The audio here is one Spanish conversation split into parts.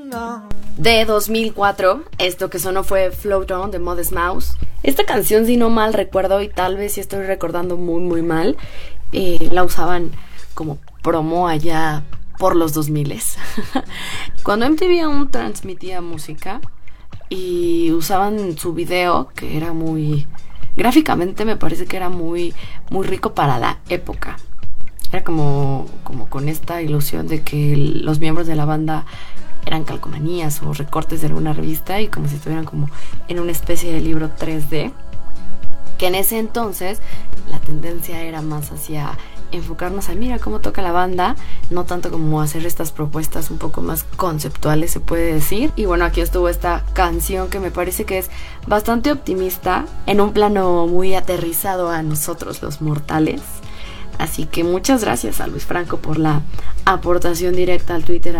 De 2004, esto que sonó fue Float On de Modest Mouse. Esta canción, si no mal recuerdo, y tal vez si estoy recordando muy mal, la usaban como promo allá por los 2000. Cuando MTV aún transmitía música y usaban su video, que era muy... Gráficamente me parece que era muy rico para la época. Era como con esta ilusión de que los miembros de la banda eran calcomanías o recortes de alguna revista y como si estuvieran como en una especie de libro 3D, que en ese entonces la tendencia era más hacia enfocarnos a mira cómo toca la banda, no tanto como hacer estas propuestas un poco más conceptuales, se puede decir. Y bueno, aquí estuvo esta canción que me parece que es bastante optimista, en un plano muy aterrizado a nosotros los mortales. Así que muchas gracias a Luis Franco por la aportación directa al Twitter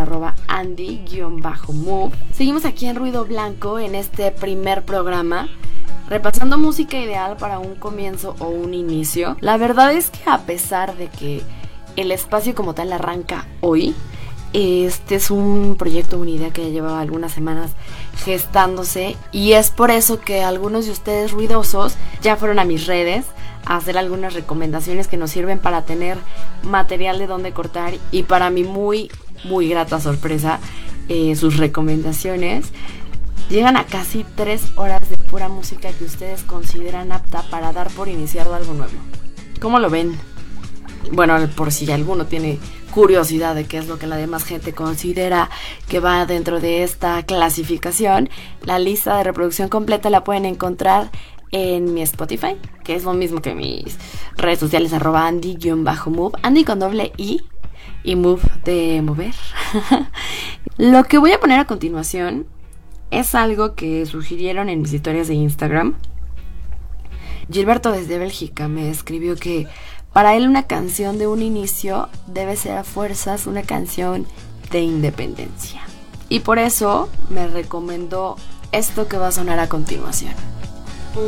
@Andy_Move. Seguimos aquí en Ruido Blanco en este primer programa, repasando música ideal para un comienzo o un inicio. La verdad es que a pesar de que el espacio como tal arranca hoy, este es un proyecto, una idea que ya llevaba algunas semanas gestándose, y es por eso que algunos de ustedes ruidosos ya fueron a mis redes a hacer algunas recomendaciones que nos sirven para tener material de donde cortar, y para mi muy grata sorpresa, sus recomendaciones llegan a casi 3 horas de pura música que ustedes consideran apta para dar por iniciado algo nuevo. ¿Cómo lo ven? Bueno, por si alguno tiene curiosidad de qué es lo que la demás gente considera que va dentro de esta clasificación, la lista de reproducción completa la pueden encontrar en mi Spotify, que es lo mismo que mis redes sociales @Andy_Move, Andy con doble I y Move de mover. Lo que voy a poner a continuación es algo que sugirieron en mis historias de Instagram. Gilberto desde Bélgica me escribió que para él una canción de un inicio debe ser a fuerzas una canción de independencia. Y por eso me recomendó esto que va a sonar a continuación.